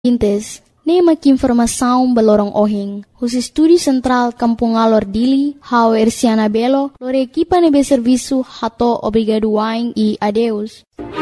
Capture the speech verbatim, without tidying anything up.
Intes, nemak informação balorong ohing, os estúdios central Kampung Alor Dili, hau Erciana Belo, lore equipa nebe serviço hato obrigado waing e adeus.